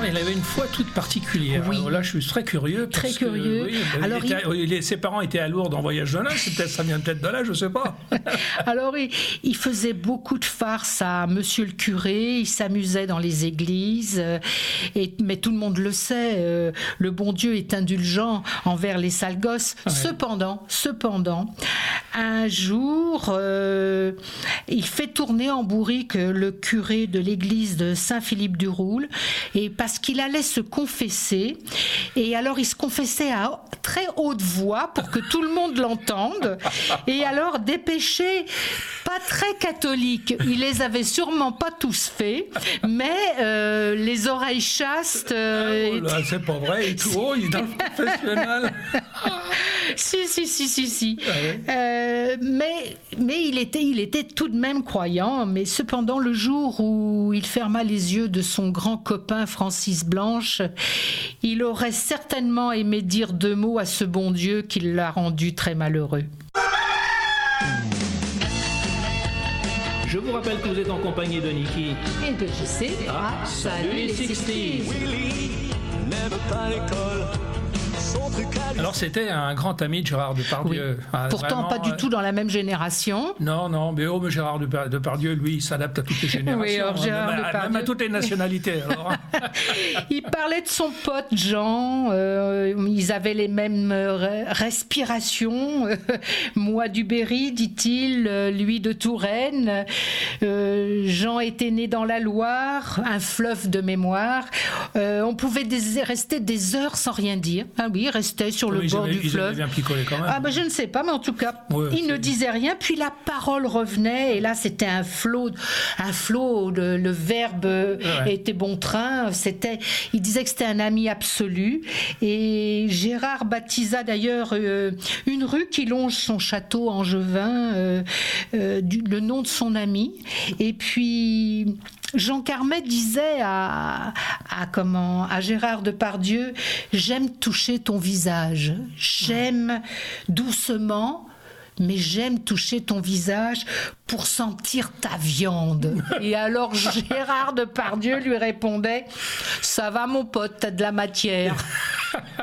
il avait une foi toute particulière. Oui. Alors là, je suis très curieux. Très curieux. Alors, ses parents étaient à Lourdes en voyage de noces. Ça vient peut-être de là, je ne sais pas. Alors, il faisait beaucoup de farces à Monsieur le curé. Il s'amusait dans les églises. Mais tout le monde le sait, le bon Dieu est indulgent envers les sales gosses. Ouais. Cependant, un jour, il fait tourner en bourrique le curé de l'église de Saint-Philippe-du-Roule, et parce qu'il allait se confesser, et alors il se confessait à très haute voix pour que tout le monde l'entende, et alors des péchés pas très catholiques, il les avait sûrement pas tous faits, mais les oreilles chastes... là, c'est pas vrai, et tout, il est dans le confessionnal. Si. Ouais. Mais il était tout de même croyant. Mais cependant, le jour où il ferma les yeux de son grand copain Francis Blanche, il aurait certainement aimé dire 2 mots à ce bon Dieu qui l'a rendu très malheureux. Je vous rappelle que vous êtes en compagnie de Niki et de JC. Salut les 60s. Alors c'était un grand ami de Gérard Depardieu. Oui. Pourtant vraiment, pas du tout dans la même génération. Non, mais Gérard Depardieu, lui, il s'adapte à toutes les générations, même à toutes les nationalités. Alors. Il parlait de son pote Jean, ils avaient les mêmes respirations. Moi du Berry, dit-il, lui de Touraine. Jean était né dans la Loire, un fleuve de mémoire. On pouvait rester des heures sans rien dire. Ah oui, il restait sur le bord du fleuve. Bien picolé quand même. Je ne sais pas, mais en tout cas, il ne disait rien. Puis la parole revenait, et là, c'était un flot. Le verbe était bon train. Il disait que c'était un ami absolu. Et Gérard baptisa d'ailleurs une rue qui longe son château angevin, le nom de son ami. Et puis Jean Carmet disait à Gérard Depardieu: j'aime toucher ton visage, j'aime doucement, mais j'aime toucher ton visage pour sentir ta viande. Et alors Gérard Depardieu lui répondait: ça va mon pote, t'as de la matière.